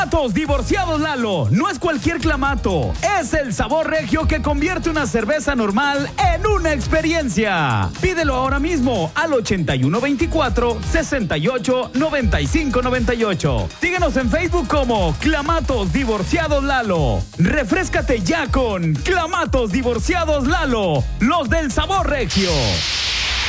Clamatos Divorciados Lalo, no es cualquier clamato, es el sabor regio que convierte una cerveza normal en una experiencia. Pídelo ahora mismo al 8124-689598. Síguenos en Facebook como Clamatos Divorciados Lalo. Refréscate ya con Clamatos Divorciados Lalo, los del sabor regio.